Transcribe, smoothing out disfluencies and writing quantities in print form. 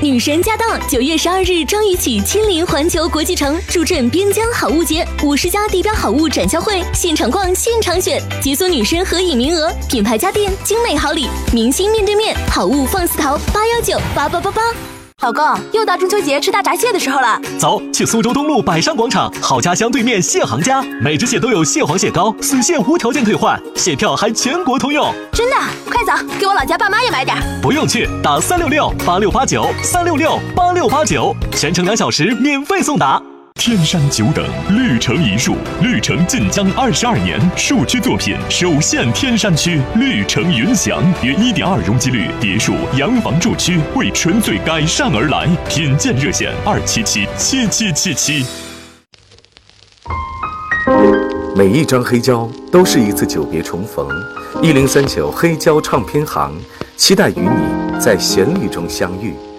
女神驾到！9月12日张宇起亲临环球国际城，助阵边疆好物节，50家地标好物展销会，现场逛，现场选，解锁女神合影名额，品牌家电，精美好礼，明星面对面，好物放肆淘，8198888。 老公，又到中秋节吃大闸蟹的时候了， 走，去苏州东路百商广场好家乡对面蟹行家，每只蟹都有蟹黄蟹膏，死蟹无条件退换，蟹票还全国通用。 真的？快走，给我老家爸妈也买点。 不用去，打3668689，3668689，全程2小时免费送达。 天山久等，绿城一树，绿城晋江22年，树区作品首现天山区，绿城云祥约1.2容积率别墅洋房住区，为纯粹改善而来，品鉴热线2777777。 每一张黑胶都是一次久别重逢，1039黑胶唱片行，期待与你在旋律中相遇。